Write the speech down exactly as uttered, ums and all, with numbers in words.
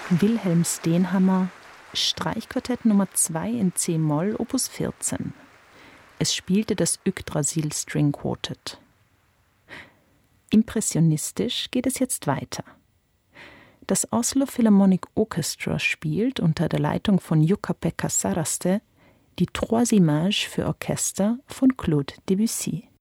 Wilhelm Stenhammar, Streichquartett Nummer zwei in C-Moll, Opus vierzehn. Es spielte das Yggdrasil String Quartet. Impressionistisch geht es jetzt weiter. Das Oslo Philharmonic Orchestra spielt unter der Leitung von Jukka-Pekka Saraste die Trois Images für Orchester von Claude Debussy.